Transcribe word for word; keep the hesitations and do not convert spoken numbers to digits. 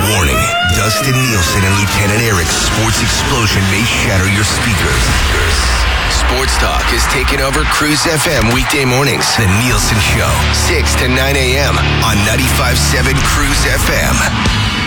Warning, Dustin Nielsen and Lieutenant Eric's sports explosion may shatter your speakers. Sports Talk is taking over Cruise F M weekday mornings. The Nielsen Show, six to nine a.m. on ninety-five point seven Cruise F M.